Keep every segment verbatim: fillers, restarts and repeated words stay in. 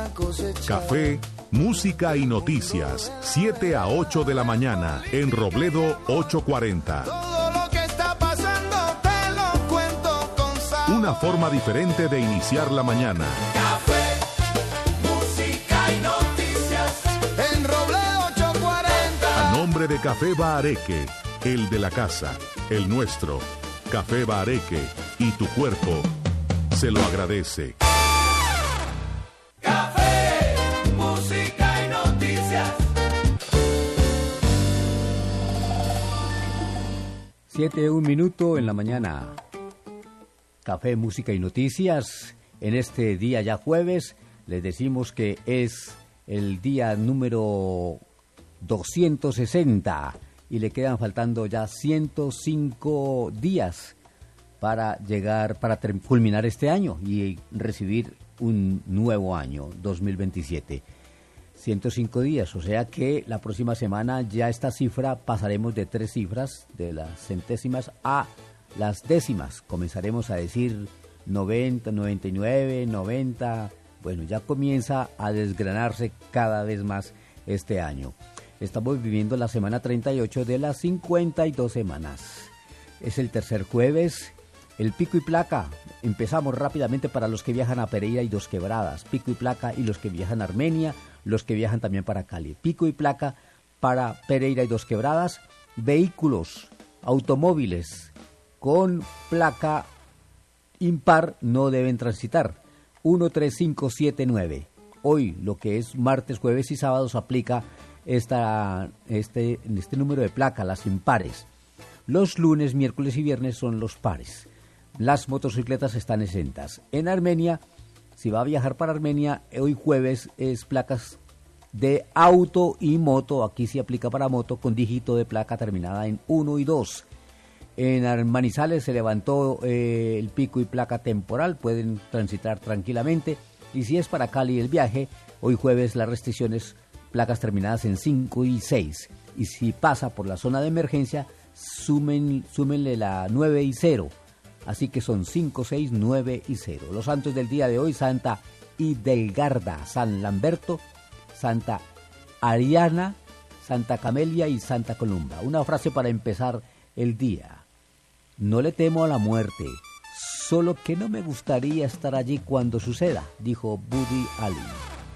Café, música y noticias, siete a ocho de la mañana, en Robledo ochocientos cuarenta. Todo lo que está pasando te lo cuento con sabor. Una forma diferente de iniciar la mañana. Café, música y noticias, en Robledo ochocientos cuarenta. A nombre de Café Bahareque, el de la casa, el nuestro. Café Bahareque, y tu cuerpo se lo agradece. Café, música y noticias. Siete, un minuto en la mañana. Café, música y noticias. En este día ya jueves, les decimos que es el día número doscientos sesenta y le quedan faltando ya ciento cinco días para llegar, para ter- culminar este año y recibir un nuevo año, dos mil veintisiete. ciento cinco días, o sea que la próxima semana ya esta cifra pasaremos de tres cifras, de las centésimas a las décimas. Comenzaremos a decir noventa, noventa y nueve, noventa. Bueno, ya comienza a desgranarse cada vez más este año. Estamos viviendo la semana treinta y ocho de las cincuenta y dos semanas. Es el tercer jueves. El pico y placa. Empezamos rápidamente para los que viajan a Pereira y Dos Quebradas. Pico y placa y los que viajan a Armenia, los que viajan también para Cali. Pico y placa para Pereira y Dos Quebradas. Vehículos, automóviles con placa impar no deben transitar. uno tres cinco siete nueve. Hoy, lo que es martes, jueves y sábados, aplica esta, este, este número de placa, las impares. Los lunes, miércoles y viernes son los pares. Las motocicletas están exentas. En Armenia, si va a viajar para Armenia, hoy jueves es placas de auto y moto. Aquí sí aplica para moto con dígito de placa terminada en uno y dos. En Manizales se levantó eh, el pico y placa temporal. Pueden transitar tranquilamente. Y si es para Cali el viaje, hoy jueves las restricciones, placas terminadas en cinco y seis. Y si pasa por la zona de emergencia, sumen, súmenle la nueve y cero. Así que son cinco, seis, nueve y cero. Los santos del día de hoy: Santa Hidelgarda, San Lamberto, Santa Ariana, Santa Camelia y Santa Columba. Una frase para empezar el día. No le temo a la muerte, solo que no me gustaría estar allí cuando suceda, dijo Woody Allen.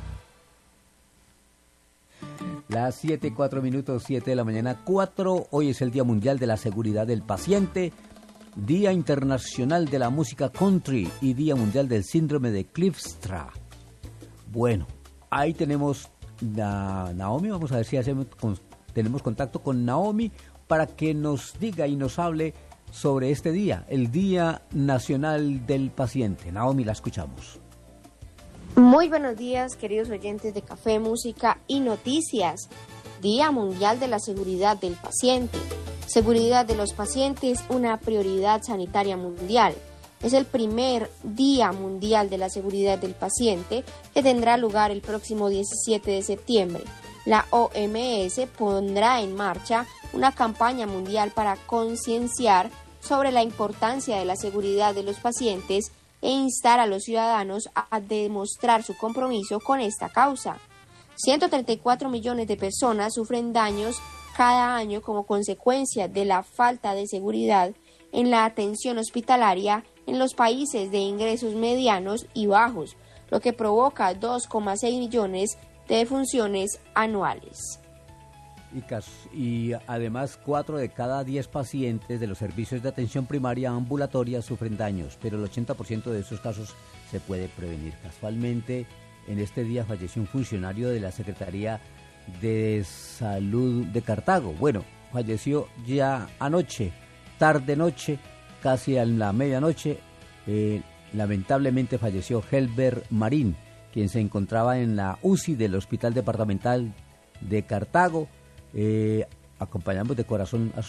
Las siete, cuatro minutos, siete de la mañana, cuatro. Hoy es el Día Mundial de la Seguridad del Paciente, Día Internacional de la Música Country y Día Mundial del Síndrome de Kleefstra. Bueno, ahí tenemos a Naomi. Vamos a ver si hacemos, con, tenemos contacto con Naomi para que nos diga y nos hable sobre este día, el Día Nacional del Paciente. Naomi, la escuchamos. Muy buenos días, queridos oyentes de Café, Música y Noticias. Día Mundial de la Seguridad del Paciente. Seguridad de los pacientes, una prioridad sanitaria mundial. Es el primer Día Mundial de la Seguridad del Paciente que tendrá lugar el próximo diecisiete de septiembre. La O M S pondrá en marcha una campaña mundial para concienciar sobre la importancia de la seguridad de los pacientes e instar a los ciudadanos a demostrar su compromiso con esta causa. ciento treinta y cuatro millones de personas sufren daños cada año como consecuencia de la falta de seguridad en la atención hospitalaria en los países de ingresos medianos y bajos, lo que provoca dos coma seis millones de defunciones anuales. Y, caso, y además cuatro de cada diez pacientes de los servicios de atención primaria ambulatoria sufren daños, pero el ochenta por ciento de esos casos se puede prevenir. Casualmente, en este día falleció un funcionario de la Secretaría de Salud de Cartago. Bueno, falleció ya anoche, tarde-noche, casi a la medianoche. Eh, lamentablemente falleció Helber Marín, quien se encontraba en la U C I del Hospital Departamental de Cartago. Eh, acompañamos de corazón a su